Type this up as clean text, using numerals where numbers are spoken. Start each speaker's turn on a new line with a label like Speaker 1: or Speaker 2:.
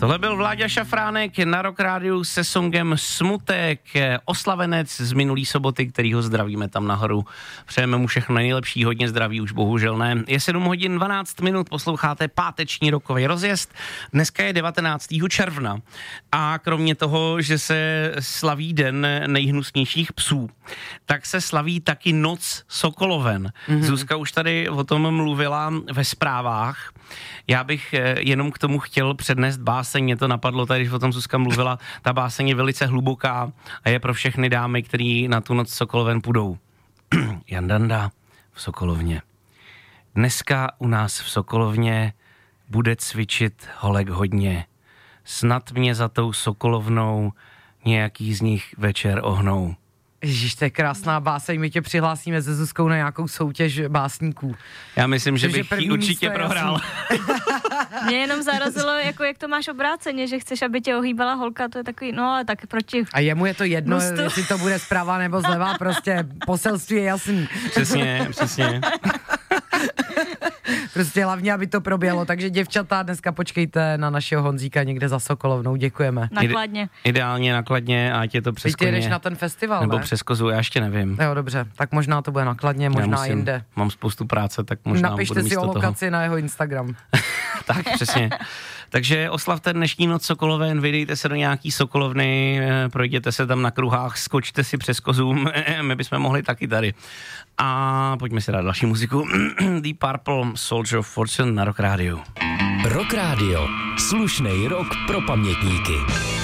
Speaker 1: Tohle byl Vláďa Šafránek na Rock Rádiu se songem Smutek, oslavenec z minulý soboty, kterýho zdravíme tam nahoru. Přejeme mu všechno nejlepší, hodně zdraví, už bohužel ne. Je 7 hodin 12 minut, posloucháte páteční rokový rozjezd. Dneska je 19. června a kromě toho, že se slaví den nejhnusnějších psů, tak se slaví taky Noc sokoloven. Zuzka už tady o tom mluvila ve zprávách. Já bych jenom k tomu chtěl přednést báseň, mě to napadlo tady, když o tom Zuzka mluvila, ta báseň je velice hluboká a je pro všechny dámy, který na tu Noc sokoloven půjdou. Jan Danda v Sokolovně. Dneska u nás v Sokolovně bude cvičit holek hodně. Snad mě za tou Sokolovnou nějaký z nich večer ohnou.
Speaker 2: Ježíš, to je krásná báseň, my tě přihlásíme se Zuzkou na nějakou soutěž básníků.
Speaker 1: Já myslím, že bych ji určitě prohrál.
Speaker 3: Mě jenom zarazilo, jako jak to máš obráceně, že chceš, aby tě ohýbala holka, to je takový, no ale tak proti.
Speaker 2: A jemu je to jedno, jestli to bude zprava nebo zleva, prostě poselství je jasný.
Speaker 1: Přesně.
Speaker 2: Prostě hlavně, aby to proběhlo, takže děvčata, dneska počkejte na našeho Honzíka někde za Sokolovnou, děkujeme.
Speaker 3: Nakladně.
Speaker 1: Ideálně nakladně, ať je to přes
Speaker 2: Koně. Ty jdeš na ten festival,
Speaker 1: nebo
Speaker 2: ne?
Speaker 1: přes Kozu, já ještě nevím.
Speaker 2: Jo, dobře, tak možná to bude nakladně, možná jinde.
Speaker 1: Mám spoustu práce, tak možná
Speaker 2: napište
Speaker 1: budu
Speaker 2: si
Speaker 1: místo
Speaker 2: o lokaci
Speaker 1: toho.
Speaker 2: na jeho Instagram.
Speaker 1: Tak, přesně. Takže oslavte dnešní Noc sokoloven, vydejte se do nějaký sokolovny, projděte se tam na kruhách, skočte si přes Kozu, my bychom mohli taky tady. A pojďme si dát další muziku. Deep Purple, Soldier of Fortune na Rock Radio.
Speaker 4: Rock Radio. Slušnej rock pro pamětníky.